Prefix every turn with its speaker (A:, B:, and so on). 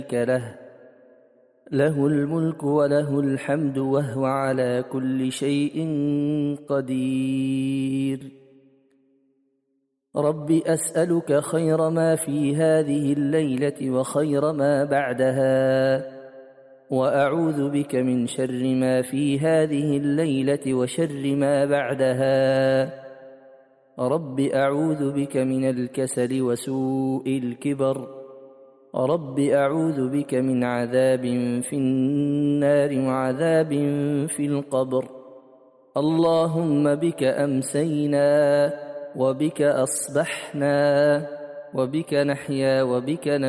A: له، له الملك وله الحمد وهو على كل شيء قدير. رب أسألك خير ما في هذه الليلة وخير ما بعدها، وأعوذ بك من شر ما في هذه الليلة وشر ما بعدها. رب أعوذ بك من الكسل وسوء الكبر. رب أعوذ بك من عذاب في النار وعذاب في القبر. اللهم بك أمسينا وبك أصبحنا وبك نحيا وبك نموت